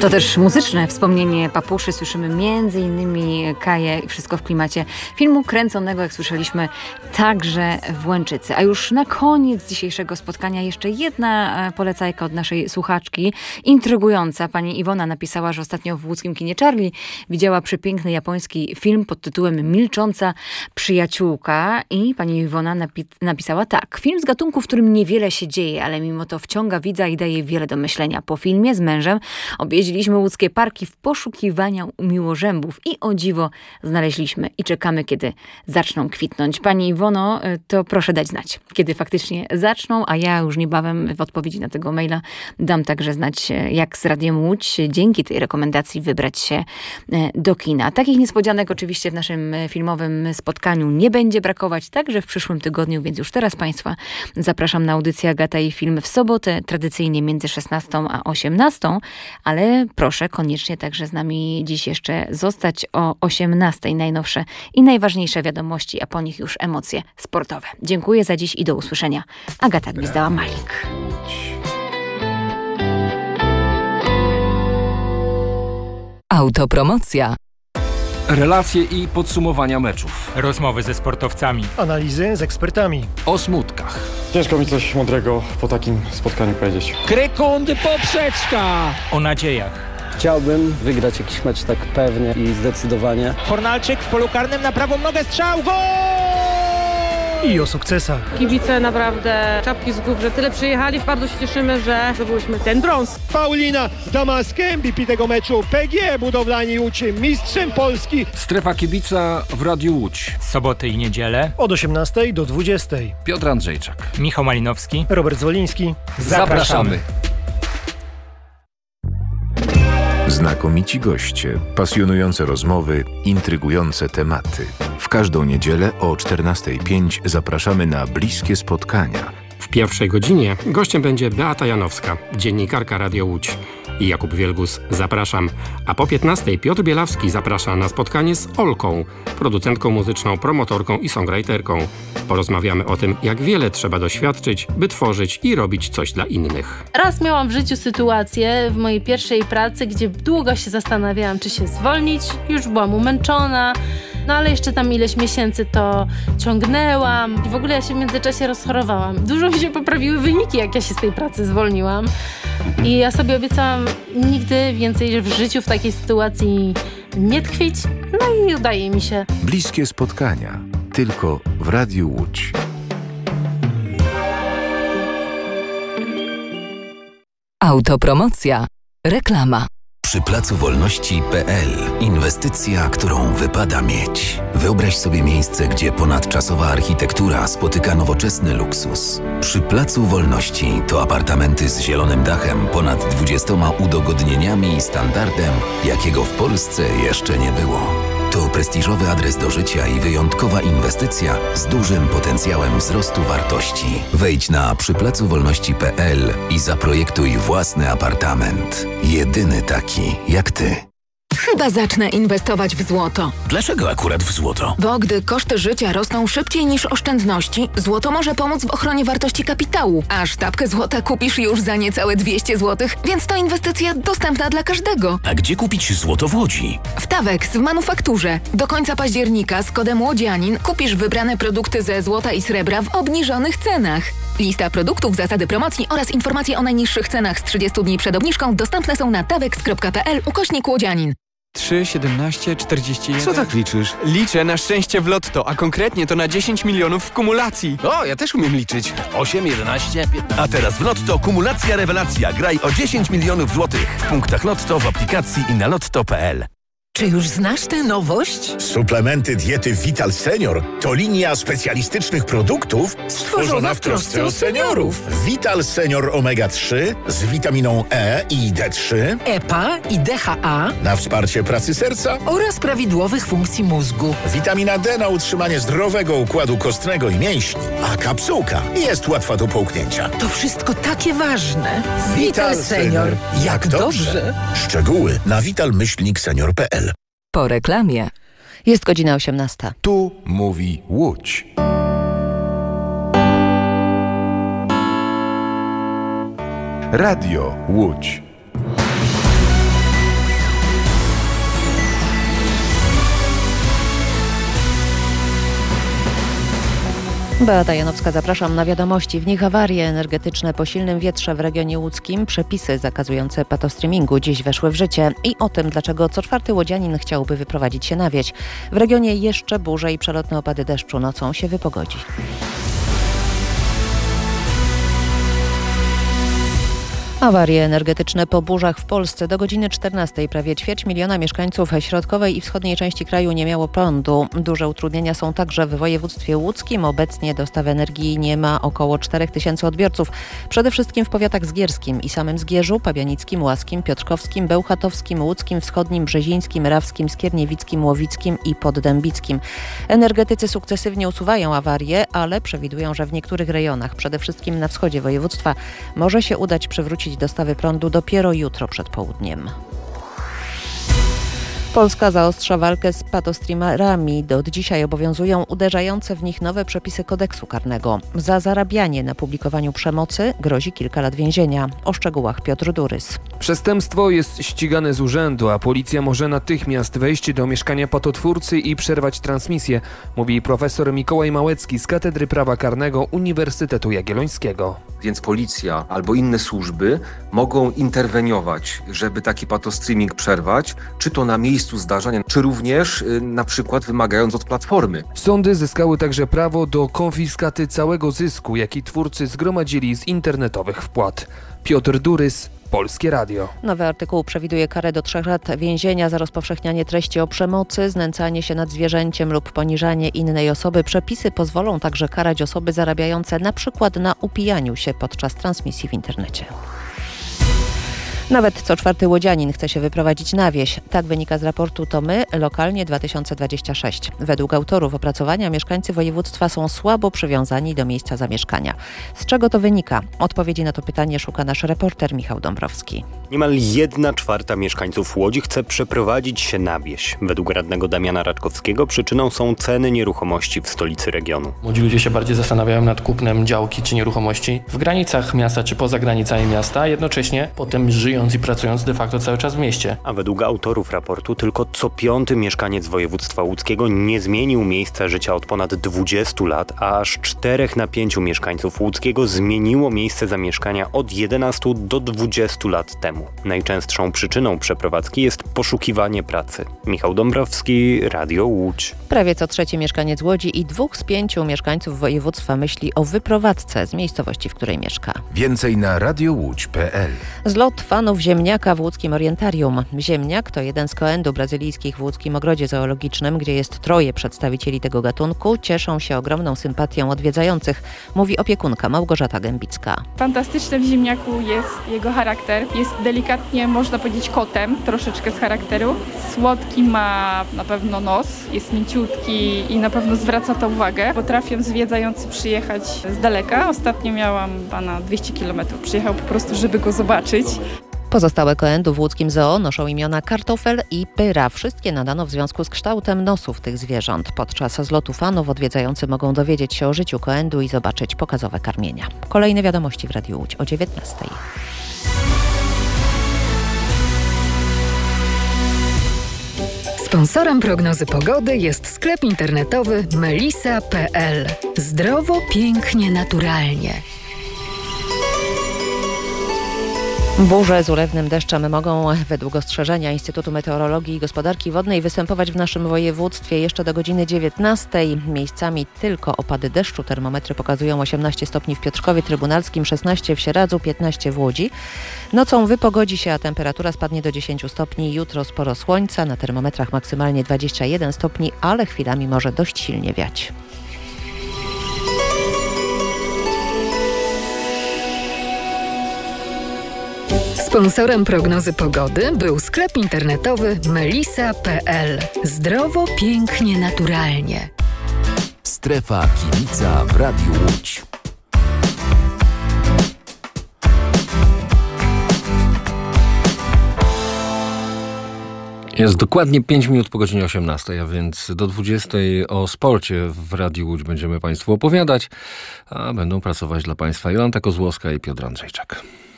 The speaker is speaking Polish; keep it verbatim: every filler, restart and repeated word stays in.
to też muzyczne wspomnienie Papuszy. Słyszymy między innymi Kaję i Wszystko w klimacie filmu kręconego, jak słyszeliśmy, także w Łęczycy. A już na koniec dzisiejszego spotkania jeszcze jedna polecajka od naszej słuchaczki. Intrygująca. Pani Iwona napisała, że ostatnio w łódzkim kinie Charlie widziała przepiękny japoński film pod tytułem Milcząca przyjaciółka. I pani Iwona napi- napisała tak. Film z gatunku, w którym niewiele się dzieje, ale mimo to wciąga widza i daje wiele do myślenia. Po filmie z mężem objeździliśmy łódzkie parki w poszukiwaniu miłożębów i o dziwo znaleźliśmy i czekamy, kiedy zaczną kwitnąć. Pani Iwono, to proszę dać znać, kiedy faktycznie zaczną, a ja już niebawem w odpowiedzi na tego maila dam także znać, jak z Radiem Łódź dzięki tej rekomendacji wybrać się do kina. Takich niespodzianek oczywiście w naszym filmowym spotkaniu nie będzie brakować, także w przyszłym tygodniu, więc już teraz Państwa zapraszam na audycję Agata i Film w sobotę, tradycyjnie między szesnastą a osiemnastą, ale proszę koniecznie także z nami dziś jeszcze zostać o osiemnastej. Najnowsze i najważniejsze wiadomości, a po nich już emocje sportowe. Dziękuję za dziś i do usłyszenia. Agata Gwizdała-Malik. Autopromocja. Relacje i podsumowania meczów. Rozmowy ze sportowcami. Analizy z ekspertami. O smutkach. Ciężko mi coś mądrego po takim spotkaniu powiedzieć. Krykundy poprzeczka. O nadziejach. Chciałbym wygrać jakiś mecz tak pewnie i zdecydowanie. Fornalczyk w polu karnym na prawą nogę, strzał, gol! I o sukcesach. Kibice naprawdę czapki z głów, że tyle przyjechali. Bardzo się cieszymy, że zdobyliśmy ten brąz. Paulina Damaska, M V P tego meczu. P G Budowlani Łódź, mistrzem Polski. Strefa kibica w Radiu Łódź. Soboty i niedzielę. Od osiemnastej do dwudziestej. Piotr Andrzejczak. Michał Malinowski. Robert Zwoliński. Zapraszamy. Znakomici goście, pasjonujące rozmowy, intrygujące tematy. W każdą niedzielę o czternastej pięć zapraszamy na bliskie spotkania. W pierwszej godzinie gościem będzie Beata Janowska, dziennikarka Radio Łódź. I Jakub Wielgus, zapraszam. A po piętnastej Piotr Bielawski zaprasza na spotkanie z Olką, producentką muzyczną, promotorką i songwriterką. Porozmawiamy o tym, jak wiele trzeba doświadczyć, by tworzyć i robić coś dla innych. Raz miałam w życiu sytuację w mojej pierwszej pracy, gdzie długo się zastanawiałam, czy się zwolnić. Już byłam umęczona. No ale jeszcze tam ileś miesięcy to ciągnęłam i w ogóle ja się w międzyczasie rozchorowałam. Dużo mi się poprawiły wyniki, jak ja się z tej pracy zwolniłam. I ja sobie obiecałam nigdy więcej w życiu w takiej sytuacji nie tkwić. No i udaje mi się. Bliskie spotkania. Tylko w Radiu Łódź. Autopromocja. Reklama. Przy Placu Wolności kropka pe el inwestycja, którą wypada mieć. Wyobraź sobie miejsce, gdzie ponadczasowa architektura spotyka nowoczesny luksus. Przy Placu Wolności to apartamenty z zielonym dachem, ponad dwudziestoma udogodnieniami i standardem, jakiego w Polsce jeszcze nie było. To prestiżowy adres do życia i wyjątkowa inwestycja z dużym potencjałem wzrostu wartości. Wejdź na przy placu wolności kropka pe el i zaprojektuj własny apartament. Jedyny taki jak ty. Chyba zacznę inwestować w złoto. Dlaczego akurat w złoto? Bo gdy koszty życia rosną szybciej niż oszczędności, złoto może pomóc w ochronie wartości kapitału. A sztabkę złota kupisz już za niecałe dwieście złotych, więc to inwestycja dostępna dla każdego. A gdzie kupić złoto w Łodzi? W Tawex w manufakturze. Do końca października z kodem Łodzianin kupisz wybrane produkty ze złota i srebra w obniżonych cenach. Lista produktów, zasady promocji oraz informacje o najniższych cenach z trzydziestu dni przed obniżką dostępne są na tawex kropka pe el ukośnik Łodzianin. trzy, siedemnaście, czterdzieści jeden. Co tak liczysz? Liczę na szczęście w lotto, a konkretnie to na dziesięć milionów w kumulacji. O, ja też umiem liczyć. osiem, jedenaście, piętnaście. A teraz w Lotto kumulacja rewelacja. Graj o dziesięć milionów złotych w punktach Lotto, w aplikacji i na lotto kropka pe el. Czy już znasz tę nowość? Suplementy diety Vital Senior to linia specjalistycznych produktów stworzona w trosce o seniorów. Vital Senior Omega trzy z witaminą E i D trzy, E P A i D H A na wsparcie pracy serca oraz prawidłowych funkcji mózgu. Witamina D na utrzymanie zdrowego układu kostnego i mięśni, a kapsułka jest łatwa do połknięcia. To wszystko takie ważne. Vital, Vital Senior. Jak, Jak dobrze. dobrze. Szczegóły na vital myślnik senior kropka pe el. Po reklamie. Jest godzina osiemnasta. Tu mówi Łódź. Radio Łódź. Beata Janowska, zapraszam na wiadomości. W nich awarie energetyczne po silnym wietrze w regionie łódzkim. Przepisy zakazujące patostreamingu dziś weszły w życie. I o tym, dlaczego co czwarty łodzianin chciałby wyprowadzić się na wieś. W regionie jeszcze burze i przelotne opady deszczu nocą się wypogodzi. Awarie energetyczne po burzach w Polsce. Do godziny czternastej prawie ćwierć miliona mieszkańców środkowej i wschodniej części kraju nie miało prądu. Duże utrudnienia są także w województwie łódzkim. Obecnie dostaw energii nie ma około czterech tysięcy odbiorców. Przede wszystkim w powiatach zgierskim i samym Zgierzu, Pabianickim, Łaskim, Piotrkowskim, Bełchatowskim, Łódzkim, Wschodnim, Brzezińskim, Rawskim, Skierniewickim, Łowickim i Poddębickim. Energetycy sukcesywnie usuwają awarie, ale przewidują, że w niektórych rejonach, przede wszystkim na wschodzie województwa, może się udać przywrócić dostawy prądu dopiero jutro przed południem. Polska zaostrza walkę z patostreamerami. Od dzisiaj obowiązują uderzające w nich nowe przepisy kodeksu karnego. Za zarabianie na publikowaniu przemocy grozi kilka lat więzienia. O szczegółach Piotr Durys. Przestępstwo jest ścigane z urzędu, a policja może natychmiast wejść do mieszkania patotwórcy i przerwać transmisję, mówi profesor Mikołaj Małecki z Katedry Prawa Karnego Uniwersytetu Jagiellońskiego. Więc policja albo inne służby mogą interweniować, żeby taki patostreaming przerwać, czy to na miejscu zdarzenia, czy również y, na przykład wymagając od platformy. Sądy zyskały także prawo do konfiskaty całego zysku, jaki twórcy zgromadzili z internetowych wpłat. Piotr Durys, Polskie Radio. Nowy artykuł przewiduje karę do trzech lat więzienia za rozpowszechnianie treści o przemocy, znęcanie się nad zwierzęciem lub poniżanie innej osoby. Przepisy pozwolą także karać osoby zarabiające na przykład na upijaniu się podczas transmisji w internecie. Nawet co czwarty łodzianin chce się wyprowadzić na wieś. Tak wynika z raportu To My, lokalnie dwa tysiące dwudziesty szósty. Według autorów opracowania mieszkańcy województwa są słabo przywiązani do miejsca zamieszkania. Z czego to wynika? Odpowiedzi na to pytanie szuka nasz reporter Michał Dąbrowski. Niemal jedna czwarta mieszkańców Łodzi chce przeprowadzić się na wieś. Według radnego Damiana Raczkowskiego przyczyną są ceny nieruchomości w stolicy regionu. Młodzi ludzie się bardziej zastanawiają nad kupnem działki czy nieruchomości w granicach miasta czy poza granicami miasta, a jednocześnie potem żyją i pracując de facto cały czas w mieście. A według autorów raportu tylko co piąty mieszkaniec województwa łódzkiego nie zmienił miejsca życia od ponad dwudziestu lat, a aż czterech na pięciu mieszkańców łódzkiego zmieniło miejsce zamieszkania od jedenastu do dwudziestu lat temu. Najczęstszą przyczyną przeprowadzki jest poszukiwanie pracy. Michał Dąbrowski, Radio Łódź. Prawie co trzeci mieszkaniec Łodzi i dwóch z pięciu mieszkańców województwa myśli o wyprowadzce z miejscowości, w której mieszka. Więcej na radiowódź kropka pe el. Zlot fanów ziemniaka w łódzkim orientarium. Ziemniak to jeden z koendu brazylijskich w łódzkim ogrodzie zoologicznym, gdzie jest troje przedstawicieli tego gatunku. Cieszą się ogromną sympatią odwiedzających, mówi opiekunka Małgorzata Gębicka. Fantastyczne w ziemniaku jest jego charakter. Jest delikatnie, można powiedzieć, kotem, troszeczkę z charakteru. Słodki ma na pewno nos, jest mięciutki i na pewno zwraca to uwagę. Potrafią zwiedzający przyjechać z daleka. Ostatnio miałam pana dwieście kilometrów. Przyjechał po prostu, żeby go zobaczyć. Pozostałe koendy w łódzkim zoo noszą imiona Kartofel i Pyra. Wszystkie nadano w związku z kształtem nosów tych zwierząt. Podczas zlotu fanów odwiedzający mogą dowiedzieć się o życiu koendu i zobaczyć pokazowe karmienia. Kolejne wiadomości w Radiu Łódź o dziewiętnastej. Sponsorem prognozy pogody jest sklep internetowy melisa kropka pe el. Zdrowo, pięknie, naturalnie. Burze z ulewnym deszczem mogą według ostrzeżenia Instytutu Meteorologii i Gospodarki Wodnej występować w naszym województwie jeszcze do godziny dziewiętnastej. Miejscami tylko opady deszczu. Termometry pokazują osiemnaście stopni w Piotrkowie Trybunalskim, szesnaście w Sieradzu, piętnaście w Łodzi. Nocą wypogodzi się, a temperatura spadnie do dziesięciu stopni. Jutro sporo słońca, na termometrach maksymalnie dwadzieścia jeden stopni, ale chwilami może dość silnie wiać. Sponsorem prognozy pogody był sklep internetowy melisa kropka pe el. Zdrowo, pięknie, naturalnie. Strefa Kibica w Radiu Łódź. Jest dokładnie pięć minut po godzinie osiemnastej, a więc do dwudziestej o sporcie w Radiu Łódź będziemy Państwu opowiadać, a będą pracować dla Państwa Jolanta Kozłowska i Piotr Andrzejczak.